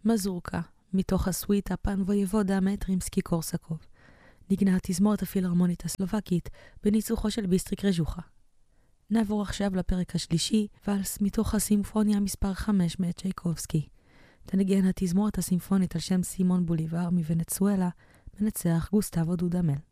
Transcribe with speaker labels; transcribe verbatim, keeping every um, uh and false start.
Speaker 1: מזורקה, מתוך הסוויטה פן וויבודה מאת רימסקי קורסקוב. נגנה התזמורת הפילהרמונית הסלובקית בניצוחו של ביסטריק רז'וחה. נעבור עכשיו לפרק השלישי, ואלס מתוך הסימפוניה מספר חמש מאת צ'ייקובסקי. תנגן התזמורת הסימפונית על שם סימון בוליבר מוונצואלה, מנצח גוסטבו דודמל.